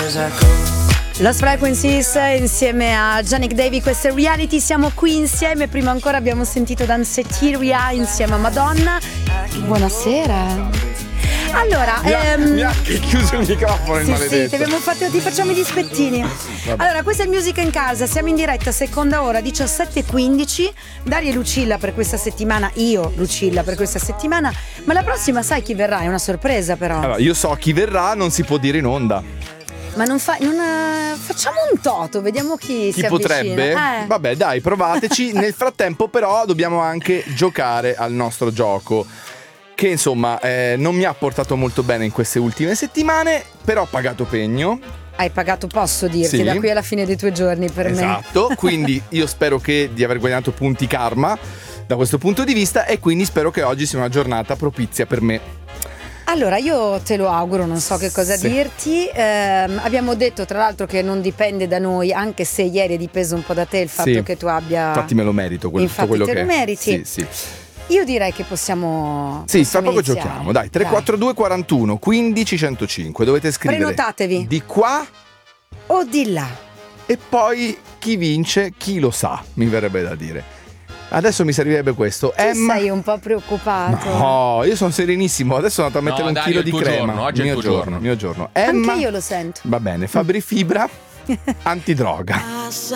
Lost Frequencies insieme a Janik Davy, questo è Reality, siamo qui insieme. Prima ancora abbiamo sentito Danceteria insieme a Madonna. Buonasera. Allora, mi ha chiuso il microfono, il maledetto. Ti facciamo i dispettini. Allora, questo è il Musica in Casa, siamo in diretta, seconda ora, 17:15. Daria e Lucilla per questa settimana, io Lucilla per questa settimana, ma la prossima sai chi verrà? È una sorpresa però. Allora, io so chi verrà, non si può dire in onda. Ma facciamo un toto, vediamo chi si potrebbe? avvicina. Vabbè, dai, provateci. Nel frattempo però dobbiamo anche giocare al nostro gioco, che insomma non mi ha portato molto bene in queste ultime settimane, però ho pagato pegno. Hai pagato, posso dirti, sì, da qui alla fine dei tuoi giorni per me. Esatto, quindi io spero di aver guadagnato punti karma da questo punto di vista, e quindi spero che oggi sia una giornata propizia per me. Allora, io te lo auguro, non so che cosa dirti. Abbiamo detto tra l'altro che non dipende da noi, anche se ieri è dipeso un po' da te il fatto che tu abbia... Infatti me lo merito, tutto quello che... Infatti te lo meriti. Sì. Io direi che possiamo... Sì, tra poco iniziare. giochiamo, dai, 342 41 15 105, dovete scrivere. Prenotatevi. Di qua o di là. E poi chi vince, chi lo sa, mi verrebbe da dire. Adesso mi servirebbe questo. Tu sei un po' preoccupato. No, io sono serenissimo. Adesso sono andato a mettere un chilo di crema. Giorno, oggi è il tuo giorno. Mio giorno. Emma, anche io lo sento. Va bene, Fabri Fibra, antidroga.